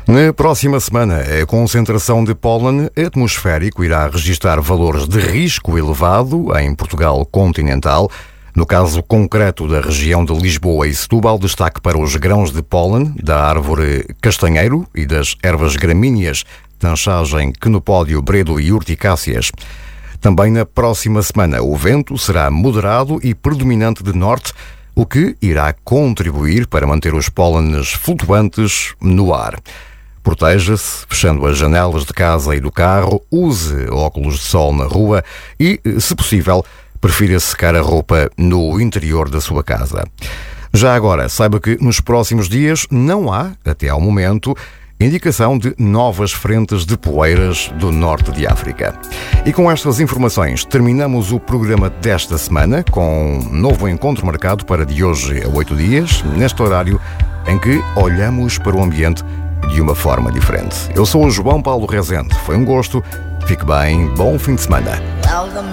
Na próxima semana, a concentração de pólen atmosférico irá registrar valores de risco elevado em Portugal continental. No caso concreto da região de Lisboa e Setúbal, destaque para os grãos de pólen da árvore castanheiro e das ervas gramíneas, tanchagem, quenopódio, bredo e urticáceas. Também na próxima semana, o vento será moderado e predominante de norte, o que irá contribuir para manter os pólenes flutuantes no ar. Proteja-se, fechando as janelas de casa e do carro, use óculos de sol na rua e, se possível, prefira secar a roupa no interior da sua casa. Já agora, saiba que nos próximos dias não há, até ao momento, indicação de novas frentes de poeiras do norte de África. E com estas informações terminamos o programa desta semana, com um novo encontro marcado para de hoje a 8 dias, neste horário em que olhamos para o ambiente de uma forma diferente. Eu sou o João Paulo Rezende. Foi um gosto. Fique bem. Bom fim de semana.